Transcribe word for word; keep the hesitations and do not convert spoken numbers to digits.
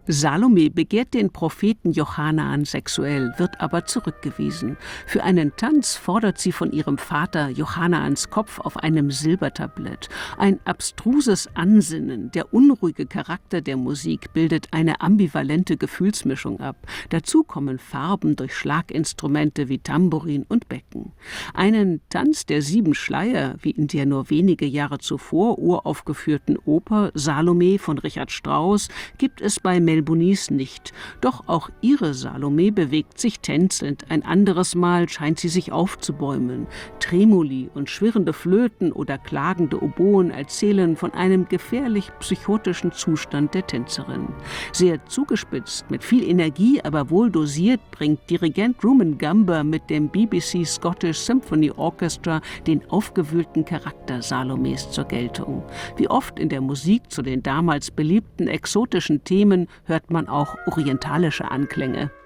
Salome begehrt den Propheten Jochanan sexuell, wird aber zurückgewiesen. Für einen Tanz fordert sie von ihrem Vater Jochanans Kopf auf einem Silbertablett. Ein abstruses Ansinnen, der unruhige Charakter der Musik bildet eine ambivalente Gefühlsmischung ab. Dazu kommen Farben durch Schlaginstrumente wie Tambourin und Becken. Einen Tanz der sieben Schleier, wie in der nur wenige Jahre zuvor uraufgeführten Oper Salome von Richard Strauss, gibt es bei Melbunis nicht. Doch auch ihre Salome bewegt sich tänzelnd. Ein anderes Mal scheint sie sich aufzubäumen. Tremoli und schwirrende Flöten oder klagende Oboen erzählen von einem gefährlich psychotischen Zustand der Tänzerin. Sehr zugespitzt, mit viel Energie, aber wohl dosiert, bringt Dirigent Rumen Gumber mit dem B B C Scottish Symphony Orchestra den aufgewühlten Charakter Salomes zur Geltung. Wie oft in der Musik zu den damals beliebten exotischen Themen hört man auch orientalische Anklänge.